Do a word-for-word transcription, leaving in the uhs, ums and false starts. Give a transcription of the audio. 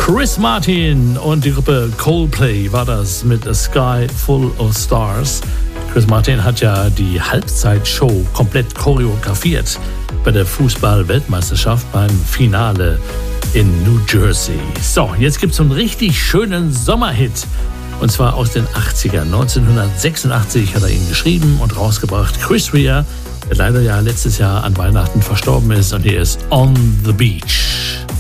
Chris Martin und die Gruppe Coldplay war das mit A Sky Full of Stars. Chris Martin hat ja die Halbzeitshow komplett choreografiert bei der Fußball-Weltmeisterschaft beim Finale in New Jersey. So, jetzt gibt's einen richtig schönen Sommerhit. Und zwar aus den achtzigern. neunzehnhundertsechsundachtzig hat er ihn geschrieben und rausgebracht. Chris Rea, der leider ja letztes Jahr an Weihnachten verstorben ist. Und hier ist On the Beach.